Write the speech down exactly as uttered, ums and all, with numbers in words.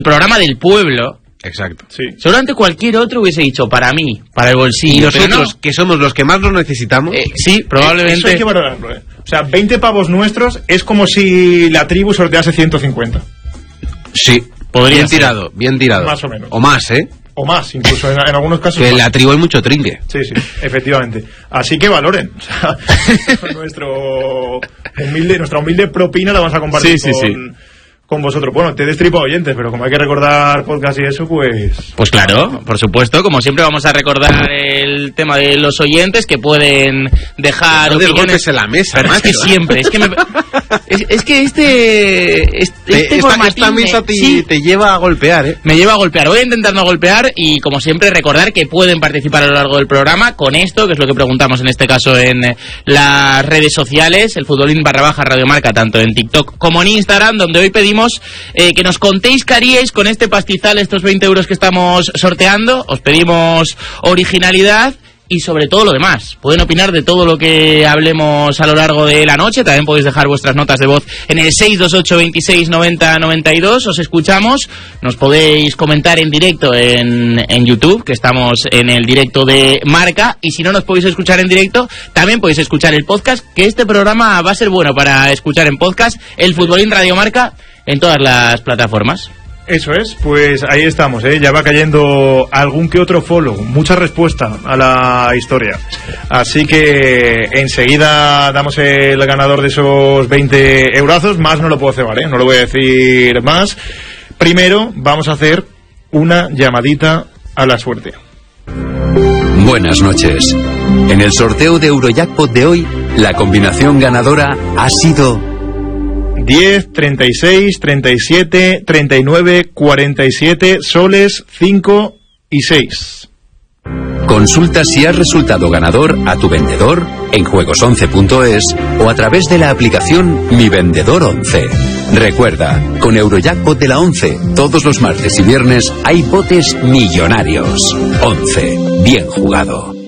programa del pueblo. Exacto. Sí. Seguramente cualquier otro hubiese dicho para mí, para el bolsillo. Y nosotros, no. que somos los que más lo necesitamos. Eh, sí, probablemente. Eso hay que valorarlo, ¿eh? O sea, veinte pavos nuestros es como si la tribu sortease ciento cincuenta. Sí, podría bien ser. tirado, bien tirado. Más o menos. O más, ¿eh? O más, incluso en, en algunos casos. Que en más. la tribu hay mucho trinque. Sí, sí, efectivamente. Así que valoren. O sea, nuestro humilde, nuestra humilde propina la vamos a compartir Sí, sí, con, sí. con vosotros. Bueno, te destripo oyentes, pero como hay que recordar podcast y eso, pues... Pues claro, por supuesto, como siempre vamos a recordar el tema de los oyentes que pueden dejar No des opiniones. golpes en la mesa, Pero es que macho. siempre, es que me, es, es que este este, Te- este esta, formatín esta me- mesa te, sí, te lleva a golpear, ¿eh? me lleva a golpear. Voy a intentar no golpear y, como siempre, recordar que pueden participar a lo largo del programa con esto, que es lo que preguntamos en este caso en eh, las redes sociales, el futbolín barra baja Radiomarca, tanto en TikTok como en Instagram, donde hoy pedimos eh, que nos contéis qué haríais con este pastizal, estos veinte euros que estamos sorteando. Os pedimos originalidad y sobre todo lo demás. Pueden opinar de todo lo que hablemos a lo largo de la noche. También podéis dejar vuestras notas de voz en el seis dos ocho, veintiséis, noventa, noventa y dos. Os escuchamos. Nos podéis comentar en directo en, en YouTube, que estamos en el directo de Marca. Y si no nos podéis escuchar en directo, también podéis escuchar el podcast, que este programa va a ser bueno para escuchar en podcast. El Futbolín Radio Marca en todas las plataformas. Eso es, pues ahí estamos, ¿eh? Ya va cayendo algún que otro follow, mucha respuesta a la historia. Así que enseguida damos el ganador de esos veinte eurazos, más no lo puedo cebar, ¿eh? No lo voy a decir más. Primero vamos a hacer una llamadita a la suerte. Buenas noches. En el sorteo de Eurojackpot de hoy, la combinación ganadora ha sido diez, treinta y seis, treinta y siete, treinta y nueve, cuarenta y siete, soles, cinco y seis. Consulta si has resultado ganador a tu vendedor en juegos once punto es o a través de la aplicación Mi Vendedor once. Recuerda, con Eurojackpot de la once, todos los martes y viernes hay botes millonarios. once. Bien jugado.